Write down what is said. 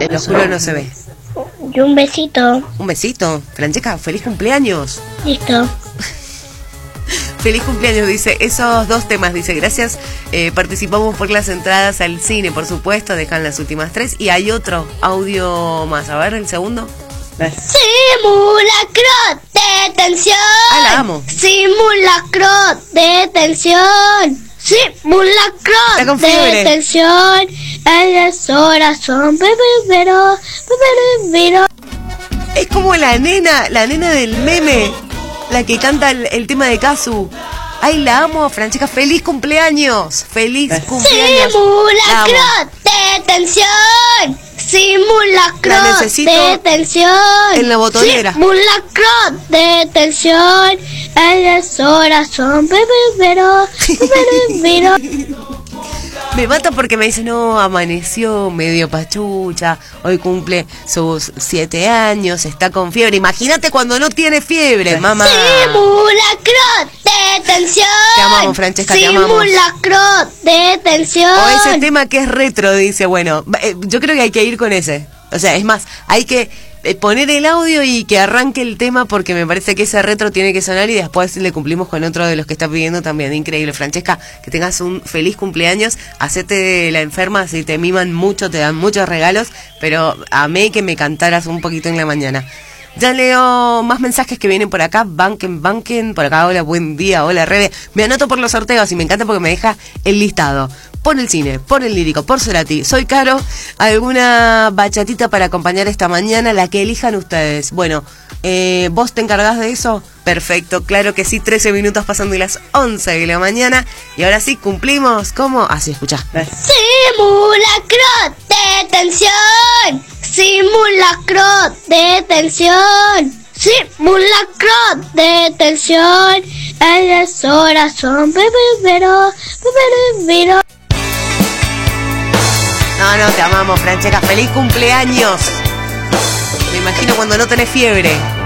Lo oscuro no se ve. Y un besito. Un besito. Francesca, feliz cumpleaños. Listo. Feliz cumpleaños, dice. Esos 2 temas, dice. Gracias. Participamos por las entradas al cine, por supuesto. Dejan las últimas 3. Y hay otro audio más. A ver, el segundo. Simulacro de tensión. Ah, la amo. Simulacro de tensión. Simulacro de tensión. Las horas son pero. Es como la nena del meme, la que canta el tema de Kazu. Ay, la amo, Francesca. Feliz cumpleaños. Feliz cumpleaños. Simulacro de tensión. Simulacro de tensión. En la botonera. Simulacro de tensión. Las horas son pero. Me mata porque me dice, no, amaneció medio pachucha, hoy cumple sus 7 años, está con fiebre. Imagínate cuando no tiene fiebre, mamá. Simulacro de tensión. Te amamos, Francesca, te amamos. Simulacro de tensión. O ese tema que es retro, dice, bueno, yo creo que hay que ir con ese. O sea, es más, hay que poner el audio y que arranque el tema porque me parece que ese retro tiene que sonar y después le cumplimos con otro de los que está pidiendo también. Increíble, Francesca, que tengas un feliz cumpleaños. Hacete la enferma, si te miman mucho, te dan muchos regalos, pero amé que me cantaras un poquito en la mañana. Ya leo más mensajes que vienen por acá. Banquen, por acá. Hola, buen día. Hola, Rebe. Me anoto por los sorteos y me encanta porque me deja el listado. Por el cine, por el lírico, por Cerati. Soy Caro. ¿Alguna bachatita para acompañar esta mañana? La que elijan ustedes. Bueno, ¿vos te encargás de eso? Perfecto, claro que sí. 13 minutos pasando de las 11 de la mañana. Y ahora sí, cumplimos. ¿Cómo? Así, escuchá. Simulacro de tensión. Simulacro de tensión. Simulacro de tensión. Las horas son pero. No, te amamos, Francesca. ¡Feliz cumpleaños! Me imagino cuando no tenés fiebre.